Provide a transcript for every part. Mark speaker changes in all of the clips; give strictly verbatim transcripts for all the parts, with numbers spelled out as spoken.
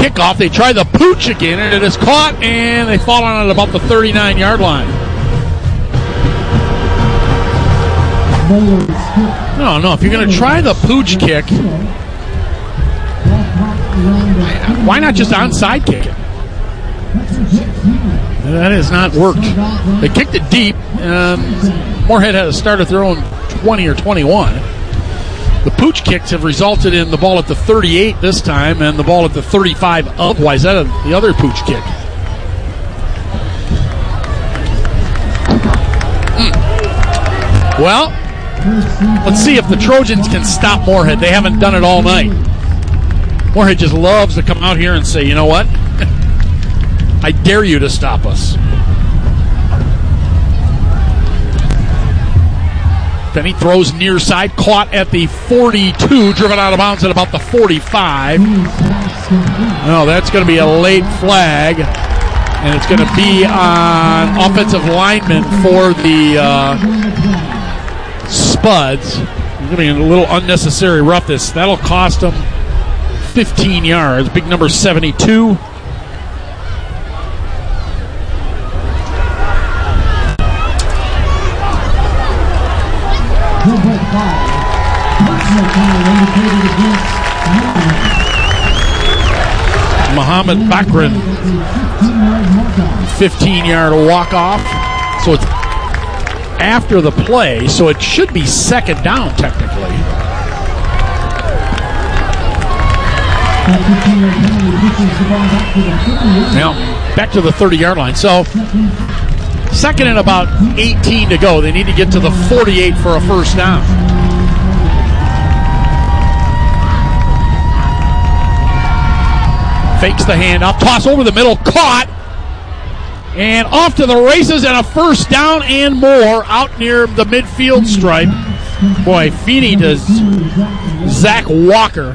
Speaker 1: kickoff. They try the pooch again, and it is caught, and they fall on it about the thirty-nine-yard line. No, no, if you're going to try the pooch kick, why not just onside kick it? That has not worked. They kicked it deep. Um, Moorhead had to start at their own twenty or twenty-one. The pooch kicks have resulted in the ball at the thirty-eight this time and the ball at the thirty-five of Wayzata, the other pooch kick. Mm. Well, let's see if the Trojans can stop Moorhead. They haven't done it all night. Moorhead just loves to come out here and say, you know what? I dare you to stop us. Finney throws near side, caught at the forty-two, driven out of bounds at about the forty-five. No, that's going to be a late flag, and it's going to be on offensive lineman for the uh, Spuds. It's going to be a little unnecessary roughness. That'll cost them fifteen yards. Big number seventy-two. Muhammad Bakrin, fifteen-yard walk-off. So it's after the play, so it should be second down technically. Now, back to the thirty-yard line. So, second and about eighteen to go. They need to get to the forty-eight for a first down. Fakes the handoff, toss over the middle, caught, and off to the races, and a first down and more out near the midfield stripe. Boy, Feeney to Zach Walker.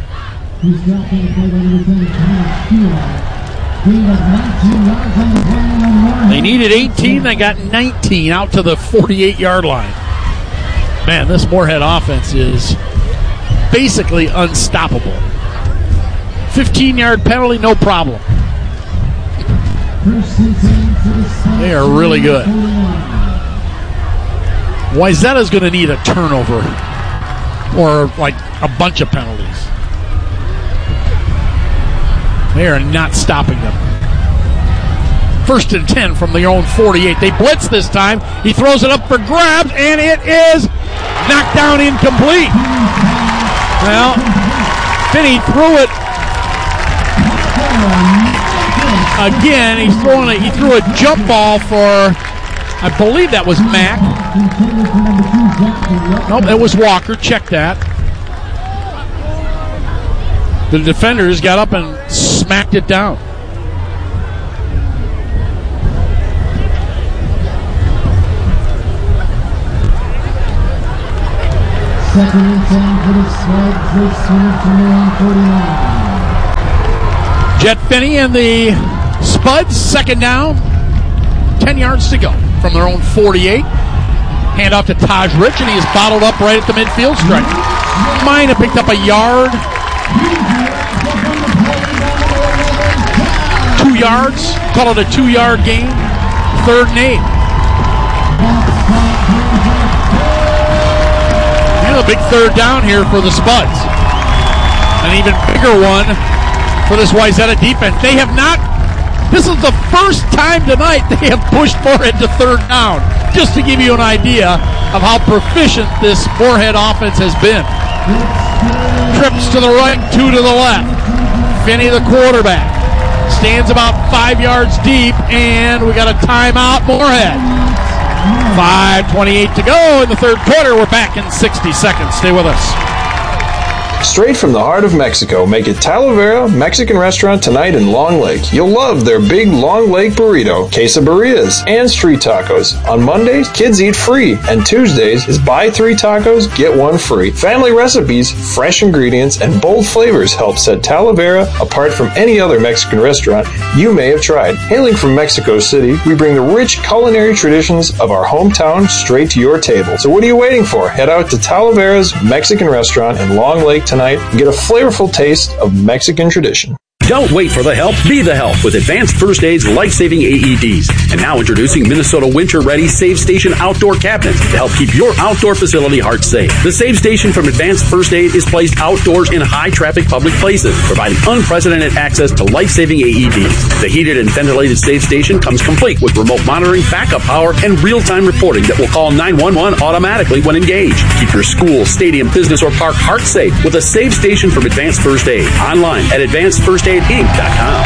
Speaker 1: They needed eighteen, they got nineteen out to the forty-eight-yard line. Man, this Moorhead offense is basically unstoppable. fifteen-yard penalty, no problem. They are really good. Wayzata's going to need a turnover or like a bunch of penalties. They are not stopping them. First and ten from their own forty-eight. They blitz this time. He throws it up for grabs, and it is knocked down, incomplete. Well, Finney threw it again. He's throwing a, he threw a jump ball for, I believe that was Mack. Nope, it was Walker. Check that. The defenders got up and smacked it down.
Speaker 2: Second and ten for the Spuds. They serve from their own forty-nine.
Speaker 1: Jet Finney and the Spuds, second down. Ten yards to go from their own forty-eight. Hand off to Taj Rich, and he is bottled up right at the midfield stripe. Might have picked up a yard. Two yards. Call it a two-yard gain. Third and eight. And a big third down here for the Spuds. An even bigger one for this Wayzata defense. They have not, this is the first time tonight they have pushed Moorhead to third down. Just to give you an idea of how proficient this Moorhead offense has been. Trips to the right, two to the left. Finney, the quarterback, stands about five yards deep, and we got a timeout, Moorhead. five twenty-eight to go in the third quarter. We're back in sixty seconds. Stay with us.
Speaker 3: Straight from the heart of Mexico, make it Talavera Mexican Restaurant tonight in Long Lake. You'll love their big Long Lake burrito, quesadillas, and street tacos. On Mondays, kids eat free, and Tuesdays is buy three tacos, get one free. Family recipes, fresh ingredients, and bold flavors help set Talavera apart from any other Mexican restaurant you may have tried. Hailing from Mexico City, we bring the rich culinary traditions of our hometown straight to your table. So what are you waiting for? Head out to Talavera's Mexican Restaurant in Long Lake tonight and get a flavorful taste of Mexican tradition.
Speaker 4: Don't wait for the help. Be the help with Advanced First Aid's life-saving A E Ds. And now introducing Minnesota Winter-Ready Save Station Outdoor Cabinets to help keep your outdoor facility heart safe. The Save Station from Advanced First Aid is placed outdoors in high-traffic public places, providing unprecedented access to life-saving A E Ds. The heated and ventilated Save Station comes complete with remote monitoring, backup power, and real-time reporting that will call nine one one automatically when engaged. Keep your school, stadium, business, or park heart safe with a Save Station from Advanced First Aid. Online at advanced first aid inc dot com.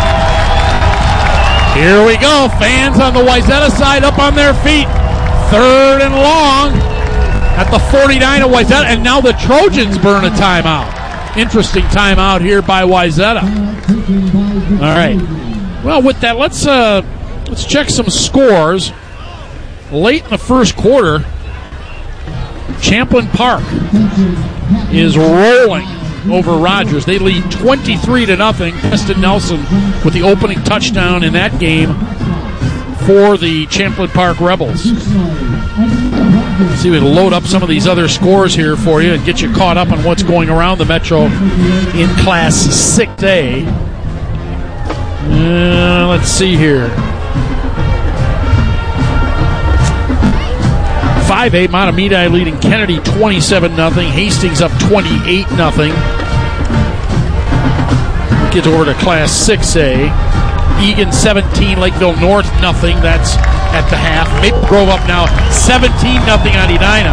Speaker 1: Here we go. Fans on the Wayzata side up on their feet. Third and long at the forty-nine of Wayzata. And now the Trojans burn a timeout. Interesting timeout here by Wayzata. All right. Well, with that, let's uh, let's check some scores. Late in the first quarter, Champlin Park is rolling over Rogers. They lead twenty-three to nothing. Preston Nelson with the opening touchdown in that game for the Champlin Park Rebels. Let's see, we can load up some of these other scores here for you and get you caught up on what's going around the Metro in Class six A. Uh, let's see here. five A, Matamidi leading Kennedy twenty-seven nothing. Hastings up twenty-eight nothing. Gets over to Class six A. Egan seventeen, Lakeville North nothing. That's at the half. Maple Grove up now seventeen nothing on Edina.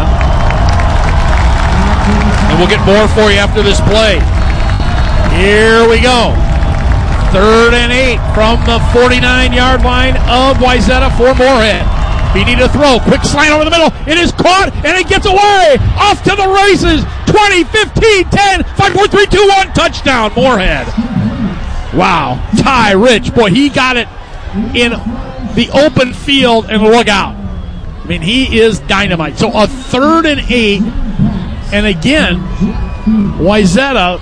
Speaker 1: And we'll get more for you after this play. Here we go. Third and eight from the forty-nine-yard line of Wayzata for Moorhead. We need to throw. Quick slide over the middle. It is caught, and it gets away. Off to the races. twenty, fifteen, ten, five, four, three, two, one. Touchdown, Moorhead. Wow. Ty Rich. Boy, he got it in the open field, and look out. I mean, he is dynamite. So a third and eight. And again, Wayzata,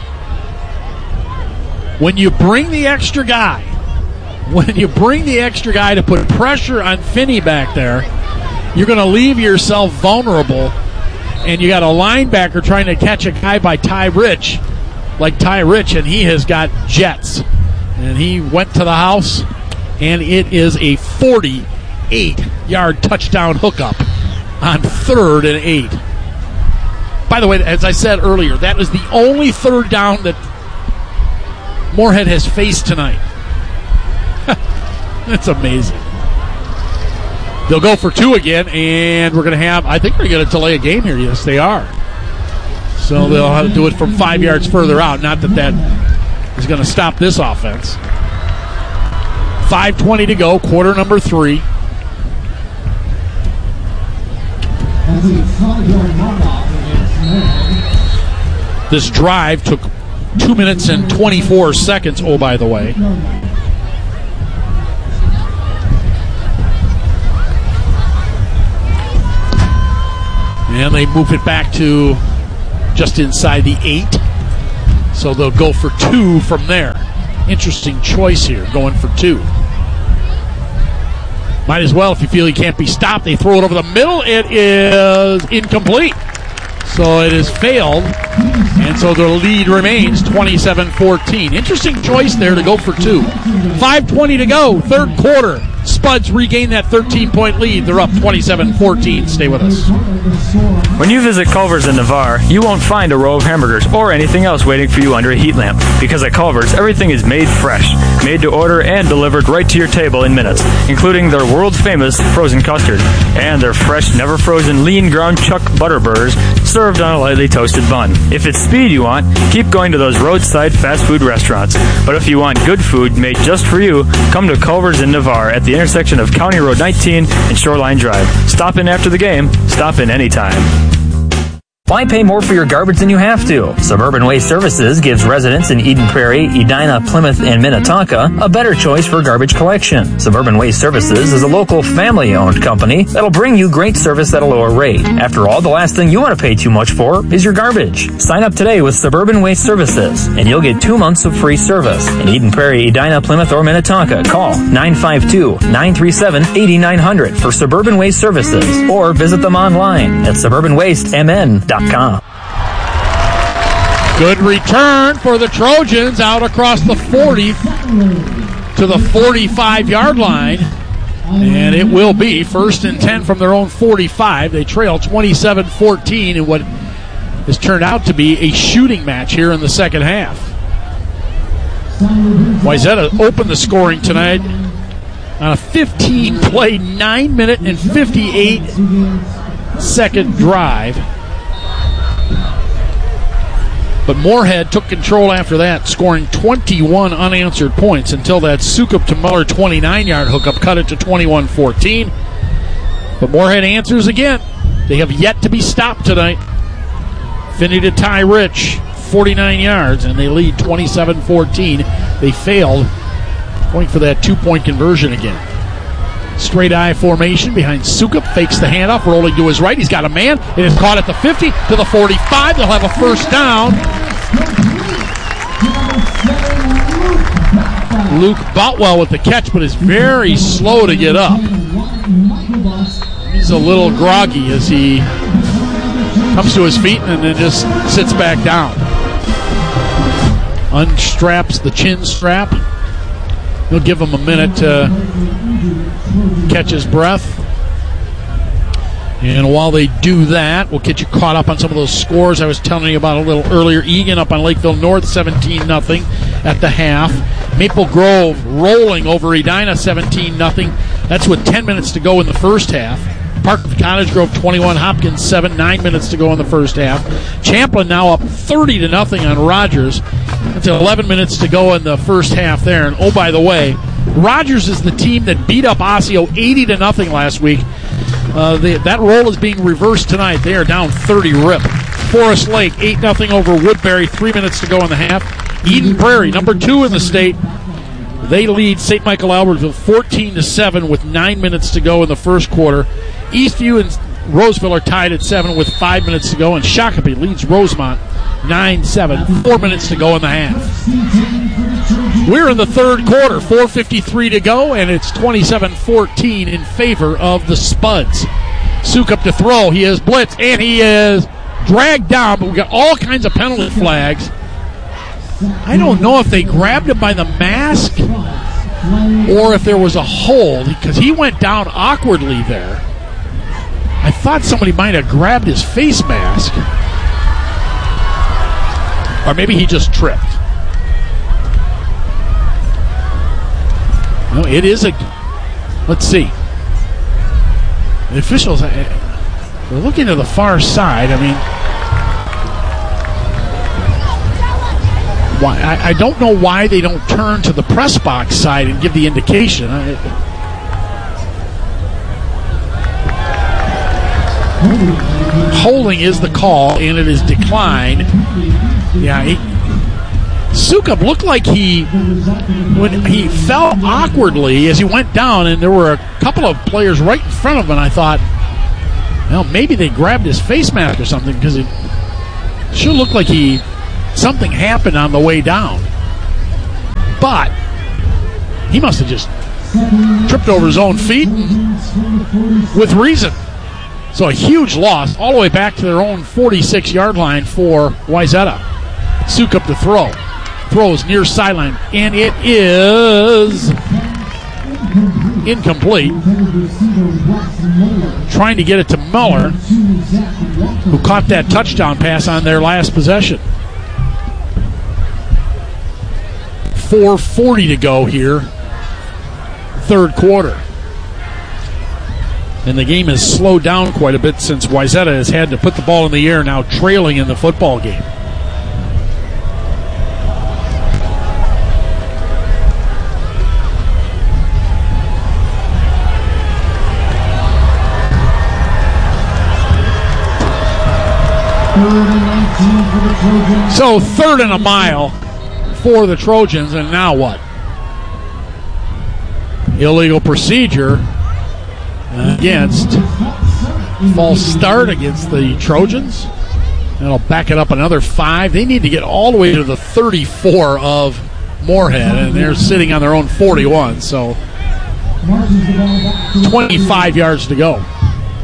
Speaker 1: when you bring the extra guy, when you bring the extra guy to put pressure on Finney back there, you're going to leave yourself vulnerable, and you got a linebacker trying to catch a guy by Ty Rich, like Ty Rich, and he has got jets. And he went to the house, and it is a forty-eight-yard touchdown hookup on third and eight. By the way, as I said earlier, that is the only third down that Moorhead has faced tonight. That's amazing. They'll go for two again, and we're going to have, I think they're going to delay a game here. Yes, they are. So they'll have to do it from five yards further out. Not that that is going to stop this offense. five twenty to go, quarter number three. This drive took two minutes and twenty-four seconds, oh, by the way. And they move it back to just inside the eight. So they'll go for two from there. Interesting choice here, going for two. Might as well, if you feel he can't be stopped. They throw it over the middle. It is incomplete. So it has failed. And so the lead remains twenty-seven fourteen. Interesting choice there to go for two. five twenty to go, third quarter. Spuds regain that thirteen-point lead. They're up twenty-seven fourteen. Stay with us.
Speaker 5: When you visit Culver's in Navarre, you won't find a row of hamburgers or anything else waiting for you under a heat lamp. Because at Culver's, everything is made fresh, made to order, and delivered right to your table in minutes, including their world's famous frozen custard and their fresh, never frozen lean ground chuck butter burgers served on a lightly toasted bun. If it's speed you want, keep going to those roadside fast food restaurants. But if you want good food made just for you, come to Culver's in Navarre at the intersection of County Road nineteen and Shoreline Drive. Stop in after the game. Stop in anytime.
Speaker 6: Why pay more for your garbage than you have to? Suburban Waste Services gives residents in Eden Prairie, Edina, Plymouth, and Minnetonka a better choice for garbage collection. Suburban Waste Services is a local family-owned company that'll bring you great service at a lower rate. After all, the last thing you want to pay too much for is your garbage. Sign up today with Suburban Waste Services, and you'll get two months of free service. In Eden Prairie, Edina, Plymouth, or Minnetonka, call nine five two, nine three seven, eight nine zero zero for Suburban Waste Services, or visit them online at suburban waste m n dot com.
Speaker 1: Good return for the Trojans out across the forty to the forty-five-yard line. And it will be first and ten from their own forty-five. They trail twenty-seven fourteen in what has turned out to be a shooting match here in the second half. Wayzata opened the scoring tonight on a fifteen-play, nine minute and fifty-eight second drive. But Moorhead took control after that, scoring twenty-one unanswered points until that Sukup to Muller twenty-nine-yard hookup cut it to twenty-one fourteen. But Moorhead answers again. They have yet to be stopped tonight. Finney to Ty Rich, forty-nine yards, and they lead twenty-seven fourteen. They failed going for that two-point conversion again. Straight eye formation behind Sukup, fakes the handoff, rolling to his right. He's got a man. It is caught at the fifty to the forty-five. They'll have a first down. Luke Boutwell with the catch, but is very slow to get up. He's a little groggy as he comes to his feet and then just sits back down. Unstraps the chin strap. He'll give him a minute to catch his breath. And while they do that, we'll get you caught up on some of those scores I was telling you about a little earlier. Egan up on Lakeville North, seventeen nothing at the half. Maple Grove rolling over Edina, seventeen nothing. That's with ten minutes to go in the first half. Park Cottage Grove twenty-one, Hopkins seven, nine minutes to go in the first half. Champlin now up thirty to nothing on Rogers. That's eleven minutes to go in the first half there. And oh, by the way, Rogers is the team that beat up Osseo eighty to nothing last week. Uh, the, that role is being reversed tonight. They are down thirty rip. Forest Lake eight nothing over Woodbury, three minutes to go in the half. Eden Prairie, number two in the state, they lead Saint Michael Albertville fourteen to seven with nine minutes to go in the first quarter. Eastview and Roseville are tied at seven with five minutes to go, and Shakopee leads Rosemont nine seven, four minutes to go in the half. We're in the third quarter, four fifty-three to go, and it's twenty-seven fourteen in favor of the Spuds. Sukup to throw. He is blitzed, and he is dragged down, but we got all kinds of penalty flags. I don't know if they grabbed him by the mask or if there was a hold, because he went down awkwardly there. I thought somebody might have grabbed his face mask. Or maybe he just tripped. No, it is a... Let's see. The officials, they're looking to the far side. I mean... Why, I, I don't know why they don't turn to the press box side and give the indication. I, holding is the call, and it is declined. Yeah, he, Sukup looked like he, when he fell awkwardly as he went down, and there were a couple of players right in front of him, and I thought, well, maybe they grabbed his face mask or something, because it sure looked like he... something happened on the way down. But he must have just tripped over his own feet with reason. So a huge loss all the way back to their own forty-six-yard line for Wayzata. Sukup to throw. Throws near sideline, and it is incomplete. Trying to get it to Muller, who caught that touchdown pass on their last possession. four forty to go here, third quarter. And the game has slowed down quite a bit since Wayzata has had to put the ball in the air, now trailing in the football game. So third and a mile for the Trojans, and now what? Illegal procedure against false start against the Trojans. That'll back it up another five. They need to get all the way to the thirty-four of Moorhead, and they're sitting on their own forty-one, so twenty-five yards to go.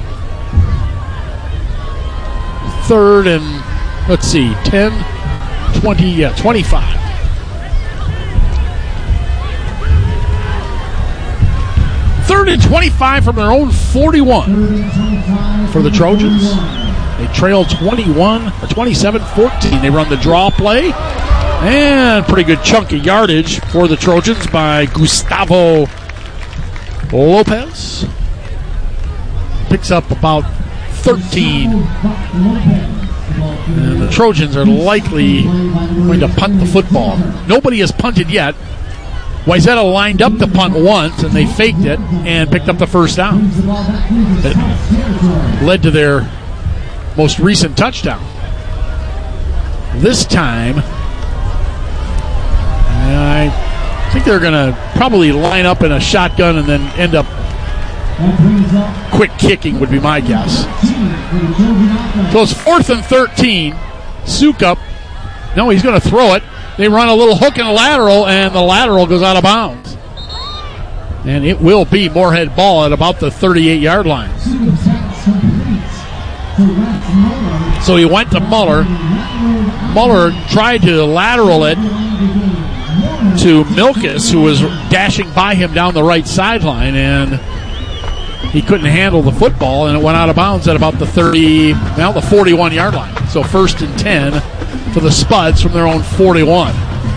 Speaker 1: Third and, let's see, ten, twenty, yeah, twenty-five. Third and twenty-five from their own forty-one for the Trojans. They trail twenty-one, or twenty-seven fourteen. They run the draw play. And pretty good chunk of yardage for the Trojans by Gustavo Lopez. Picks up about thirteen. And the Trojans are likely going to punt the football. Nobody has punted yet. Wayzata lined up to punt once, and they faked it and picked up the first down. It led to their most recent touchdown. This time, I think they're going to probably line up in a shotgun and then end up quick kicking would be my guess. So it's fourth and thirteen. Sukup, no, he's going to throw it. They run a little hook and a lateral, and the lateral goes out of bounds. And it will be Moorhead ball at about the thirty-eight-yard line. So he went to Muller. Muller tried to lateral it to Milkus, who was dashing by him down the right sideline, and he couldn't handle the football, and it went out of bounds at about the thirty, well, the forty-one-yard line. So first and ten for the Spuds from their own forty-one.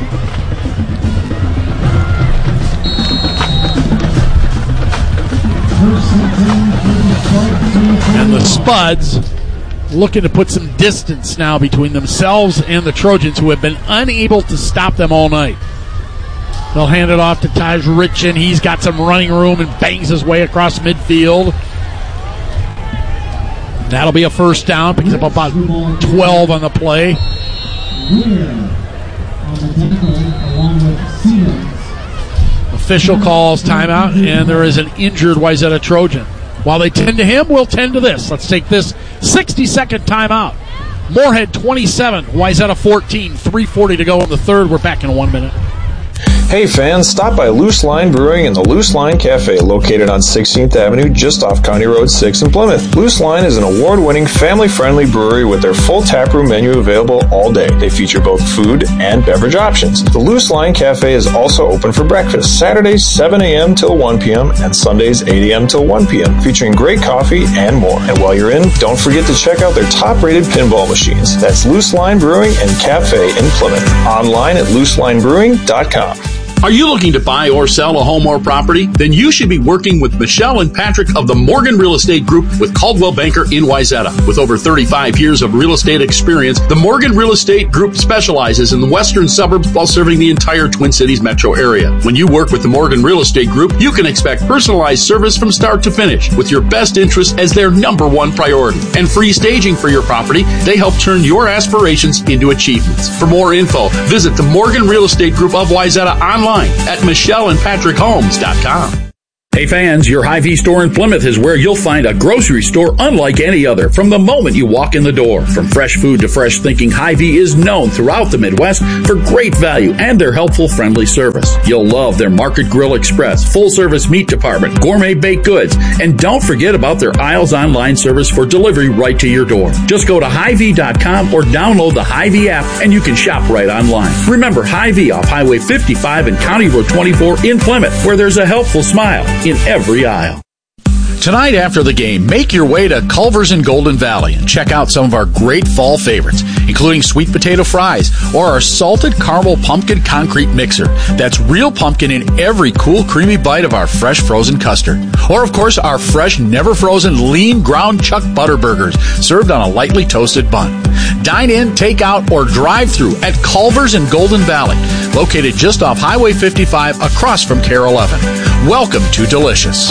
Speaker 1: And the Spuds looking to put some distance now between themselves and the Trojans, who have been unable to stop them all night. They'll hand it off to Taj Richin. He's got some running room and bangs his way across midfield. That'll be a first down. Picks up about twelve on the play. Official calls timeout, and there is an injured Wayzata Trojan. While they tend to him, we'll tend to this. Let's take this sixty-second timeout. Moorhead twenty-seven, Wayzata fourteen, three forty to go in the third. We're back in one minute.
Speaker 3: Hey fans, stop by Loose Line Brewing and the Loose Line Cafe, located on sixteenth Avenue, just off County Road six in Plymouth. Loose Line is an award-winning, family-friendly brewery with their full taproom menu available all day. They feature both food and beverage options. The Loose Line Cafe is also open for breakfast, Saturdays seven a.m. till one p.m. and Sundays eight a.m. till one p.m., featuring great coffee and more. And while you're in, don't forget to check out their top-rated pinball machines. That's Loose Line Brewing and Cafe in Plymouth. Online at loose line brewing dot com.
Speaker 4: Are you looking to buy or sell a home or property? Then you should be working with Michelle and Patrick of the Morgan Real Estate Group with Caldwell Banker in Wayzata. With over thirty-five years of real estate experience, the Morgan Real Estate Group specializes in the western suburbs while serving the entire Twin Cities metro area. When you work with the Morgan Real Estate Group, you can expect personalized service from start to finish, with your best interest as their number one priority. And free staging for your property, they help turn your aspirations into achievements. For more info, visit the Morgan Real Estate Group of Wayzata online at michelle and patrick homes dot com. Hey fans, your Hy-Vee store in Plymouth is where you'll find a grocery store unlike any other from the moment you walk in the door. From fresh food to fresh thinking, Hy-Vee is known throughout the Midwest for great value and their helpful, friendly service. You'll love their Market Grill Express, full-service meat department, gourmet baked goods, and don't forget about their Aisles Online service for delivery right to your door. Just go to Hy Vee dot com or download the Hy-Vee app and you can shop right online. Remember Hy-Vee off Highway fifty-five and County Road twenty-four in Plymouth, where there's a helpful smile in every aisle. Tonight after the game, make your way to Culver's in Golden Valley and check out some of our great fall favorites, including sweet potato fries or our salted caramel pumpkin concrete mixer. That's real pumpkin in every cool, creamy bite of our fresh frozen custard. Or, of course, our fresh, never frozen, lean ground chuck butter burgers served on a lightly toasted bun. Dine in, take out, or drive through at Culver's in Golden Valley, located just off Highway fifty-five across from Care eleven. Welcome to Delicious.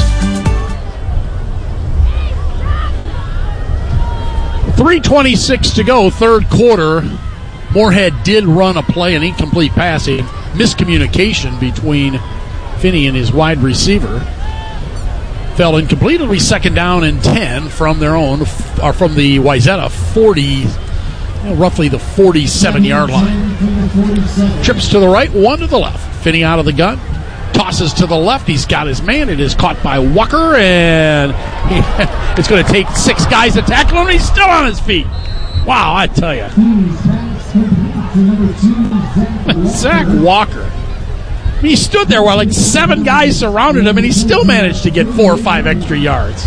Speaker 1: three twenty-six to go, third quarter. Moorhead did run a play, an incomplete pass, a miscommunication between Finney and his wide receiver. Fell incomplete. It'll be second down and ten from their own, or from the Wayzata forty, you know, roughly the forty-seven-yard line. Trips to the right, one to the left. Finney out of the gun. Tosses to the left. He's got his man. It is caught by Walker, and he, it's going to take six guys to tackle him, and he's still on his feet. Wow, I tell you. Zach Walker. I mean, he stood there while like seven guys surrounded him, and he still managed to get four or five extra yards.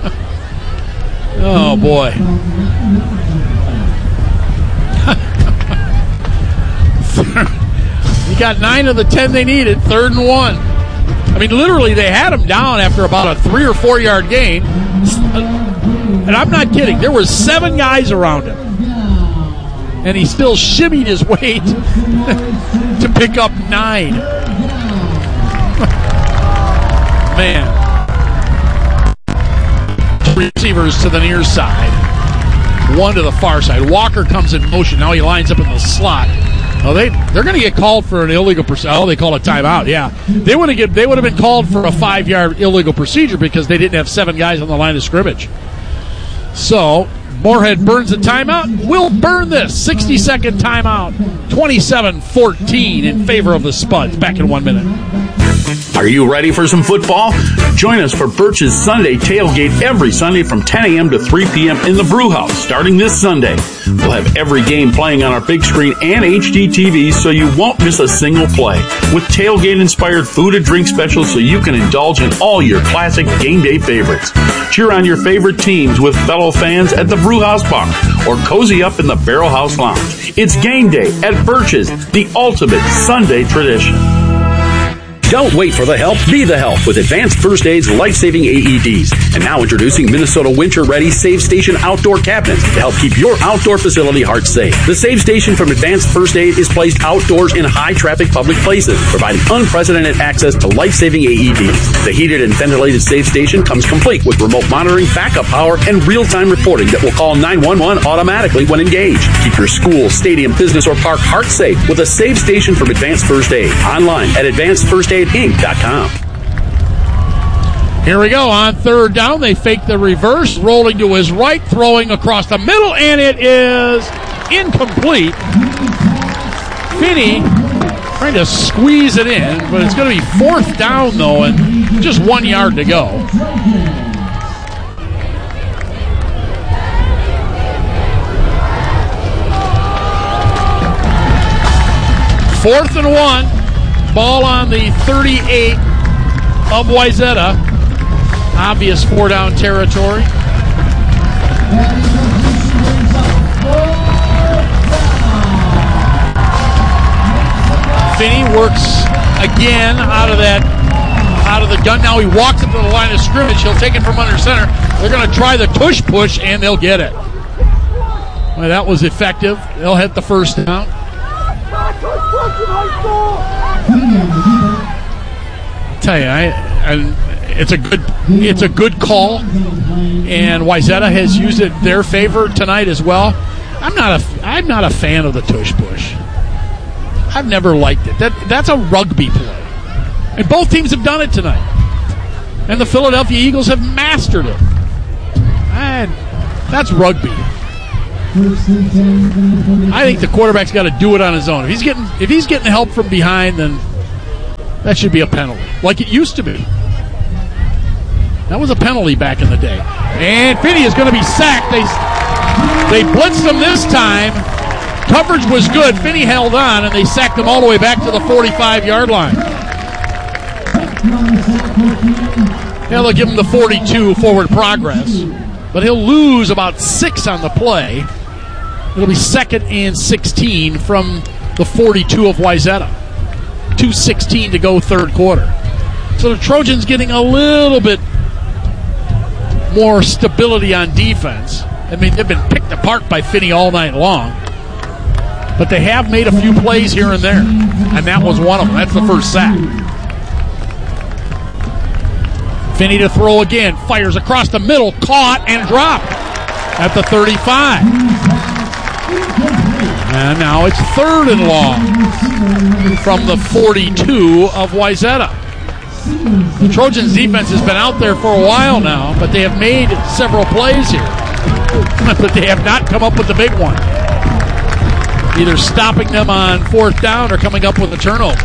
Speaker 1: Oh, boy. He got nine of the ten they needed, third and one. I mean, literally, they had him down after about a three or four yard gain. And I'm not kidding. There were seven guys around him. And he still shimmied his way to pick up nine. Man. Receivers to the near side. One to the far side. Walker comes in motion. Now he lines up in the slot. Oh, they they're going to get called for an illegal procedure. Oh, they call a timeout. Yeah, they would have get they would have been called for a five yard illegal procedure because they didn't have seven guys on the line of scrimmage. So Moorhead burns a timeout. We'll burn this sixty second timeout. twenty-seven fourteen in favor of the Spuds. Back in one minute.
Speaker 4: Are you ready for some football? Join us for Birch's Sunday Tailgate every Sunday from ten a.m. to three p.m. in the Brew House starting this Sunday. We'll have every game playing on our big screen and H D T Vs so you won't miss a single play. With tailgate-inspired food and drink specials so you can indulge in all your classic game day favorites. Cheer on your favorite teams with fellow fans at the Brew House Bar or cozy up in the Barrel House Lounge. It's game day at Birch's, the ultimate Sunday tradition.
Speaker 7: Don't wait for the help. Be the help with Advanced First Aid's life-saving A E Ds. And now introducing Minnesota Winter-Ready Save Station Outdoor Cabinets to help keep your outdoor facility heart safe. The Save Station from Advanced First Aid is placed outdoors in high-traffic public places, providing unprecedented access to life-saving A E Ds. The heated and ventilated Save Station comes complete with remote monitoring, backup power, and real-time reporting that will call nine one one automatically when engaged. Keep your school, stadium, business, or park heart safe with a Save Station from Advanced First Aid. Online at advanced first aid inc dot com.
Speaker 1: Here we go on third down. They fake the reverse, rolling to his right, throwing across the middle, and it is incomplete. Finney trying to squeeze it in, but it's going to be fourth down, though, and just one yard to go. Fourth and one. Ball on the thirty-eight of Wayzata. Obvious four-down territory. Finney works again out of that, out of the gun. Now he walks up to the line of scrimmage. He'll take it from under center. They're going to try the tush push, and they'll get it. Well, that was effective. They'll hit the first down. I tell you, I, and it's a good, it's a good call, and Wayzata has used it in their favor tonight as well. I'm not a, I'm not a fan of the tush push. I've never liked it. That that's a rugby play, and both teams have done it tonight. And the Philadelphia Eagles have mastered it. And that's rugby. I think the quarterback's got to do it on his own. If he's getting if he's getting help from behind, then that should be a penalty, like it used to be. That was a penalty back in the day. And Finney is going to be sacked. They they blitzed him this time. Coverage was good. Finney held on, and they sacked him all the way back to the forty-five-yard line. Yeah, they'll give him the forty-two forward progress, but he'll lose about six on the play. It'll be second and sixteen from the forty-two of Wayzata. two sixteen to go third quarter. So the Trojans getting a little bit more stability on defense. I mean, they've been picked apart by Finney all night long. But they have made a few plays here and there. And that was one of them. That's the first sack. Finney to throw again. Fires across the middle. Caught and dropped at the thirty-five. And now it's third and long from the forty-two of Wayzata. The Trojans defense has been out there for a while now, but they have made several plays here. But they have not come up with the big one. Either stopping them on fourth down or coming up with a turnover.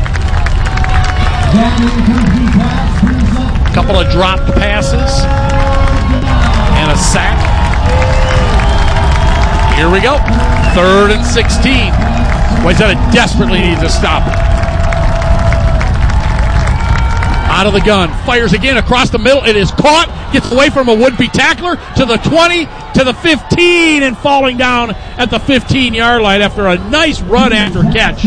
Speaker 1: A couple of dropped passes and a sack. Here we go. Third and sixteen. Wayzata desperately needs to stop it. Out of the gun, fires again across the middle. It is caught, gets away from a would-be tackler to the twenty, to the fifteen, and falling down at the fifteen-yard line after a nice run after catch.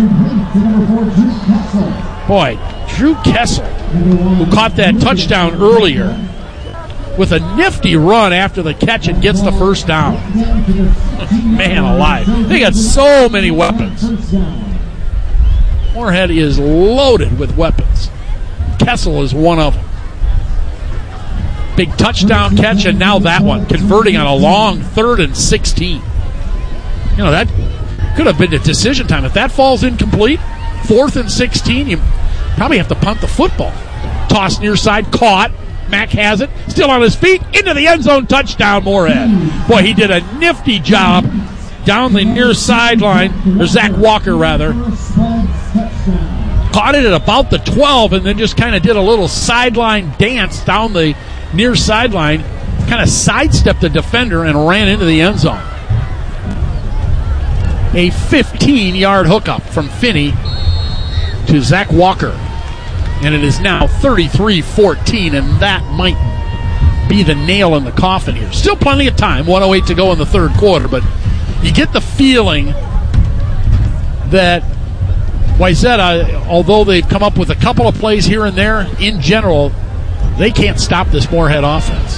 Speaker 1: Boy, Drew Kessel, who caught that touchdown earlier, with a nifty run after the catch and gets the first down. Man alive. They got so many weapons. Moorhead is loaded with weapons. Kessel is one of them. Big touchdown catch, and now that one, converting on a long third and sixteen. You know, that could have been a decision time. If that falls incomplete, fourth and sixteen, you probably have to punt the football. Toss near side, caught. Mack has it, still on his feet, into the end zone, touchdown, Moorhead. Boy, he did a nifty job down the near sideline, or Zach Walker, rather. Caught it at about the twelve and then just kind of did a little sideline dance down the near sideline, kind of sidestepped the defender and ran into the end zone. A fifteen-yard hookup from Finney to Zach Walker. And it is now thirty-three fourteen, and that might be the nail in the coffin here. Still plenty of time, one oh eight to go in the third quarter, but you get the feeling that Wayzata, although they've come up with a couple of plays here and there, in general, they can't stop this Moorhead offense.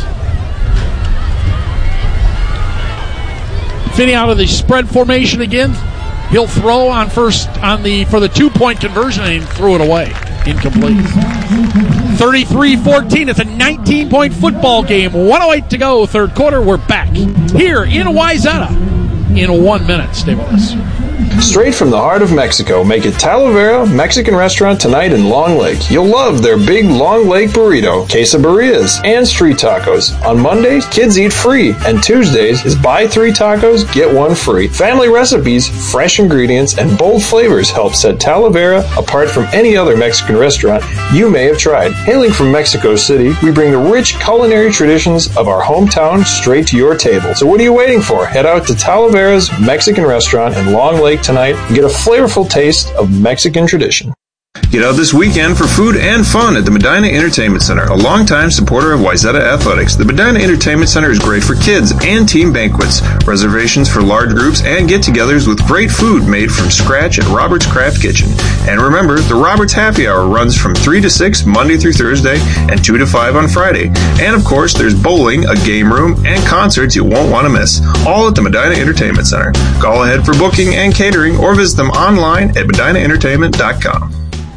Speaker 1: Finney out of the spread formation again. He'll throw on first on the for the two-point conversion and he threw it away. Incomplete. thirty-three fourteen. It's a nineteen-point football game. one oh eight to go, third quarter. We're back here in Wayzata in one minute. Stay with us.
Speaker 3: Straight from the heart of Mexico, make it Talavera Mexican Restaurant tonight in Long Lake. You'll love their big Long Lake burrito, quesadillas, and street tacos. On Mondays, kids eat free, and Tuesdays is buy three tacos, get one free. Family recipes, fresh ingredients, and bold flavors help set Talavera apart from any other Mexican restaurant you may have tried. Hailing from Mexico City, we bring the rich culinary traditions of our hometown straight to your table. So what are you waiting for? Head out to Talavera's Mexican Restaurant in Long Lake tonight and get a flavorful taste of Mexican tradition. Get out this weekend for food and fun at the Medina Entertainment Center, a longtime supporter of Wayzata Athletics. The Medina Entertainment Center is great for kids and team banquets, reservations for large groups, and get-togethers with great food made from scratch at Robert's Craft Kitchen. And remember, the Robert's Happy Hour runs from three to six Monday through Thursday and two to five on Friday. And of course, there's bowling, a game room, and concerts you won't want to miss, all at the Medina Entertainment Center. Call ahead for booking and catering or visit them online at medina entertainment dot com.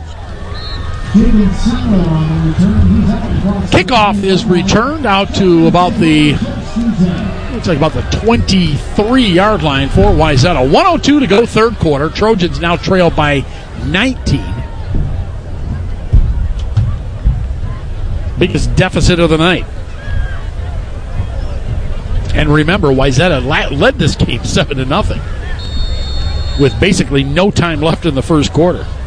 Speaker 1: Kickoff is returned out to about the looks like about the twenty-three-yard line for Wayzata. one oh two to go, third quarter. Trojans now trail by nineteen. Biggest deficit of the night. And remember, Wayzata led this game seven to nothing with basically no time left in the first quarter.